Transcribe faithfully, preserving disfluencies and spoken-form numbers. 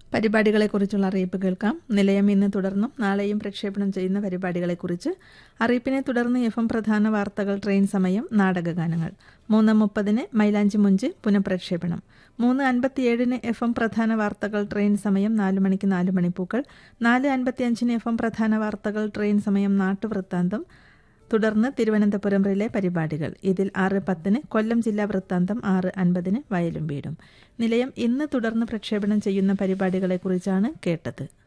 പരിപാടികളെക്കുറിച്ചുള്ള അറിയിപ്പ് കേൾക്കാം. നിലയം ഇന്ന് തുടർന്നും നാളെയും പ്രക്ഷേപണം ചെയ്യുന്ന പരിപാടികളെക്കുറിച്ച്. അറിയിപ്പിനെ തുടർന്ന് എഫ് എം പ്രധാന വാർത്തകൾ, ട്രെയിൻ സമയം, നാടകഗാനങ്ങൾ. മൂന്ന് മുപ്പതിന് മൈലാഞ്ചി മുഞ്ച് പുനഃപ്രക്ഷേപണം. മൂന്ന് അൻപത്തിയേഴിന് എഫ് എം പ്രധാന വാർത്തകൾ, ട്രെയിൻ സമയം, നാല് മണിക്ക് നാല് മണിപ്പൂക്കൾ. നാല് അൻപത്തിയഞ്ചിന് എഫ് എം പ്രധാന വാർത്തകൾ, ട്രെയിൻ സമയം, നാട്ടുവൃത്താന്തം. തുടർന്ന് തിരുവനന്തപുരം റിലേ പരിപാടികൾ. ഇതിൽ ആറ് പത്തിന് കൊല്ലം ജില്ലാ വൃത്താന്തം, ആറ് അൻപതിന് വയലും വീടും. നിലയം ഇന്ന് തുടർന്ന് പ്രക്ഷേപണം ചെയ്യുന്ന പരിപാടികളെക്കുറിച്ചാണ് കേട്ടത്.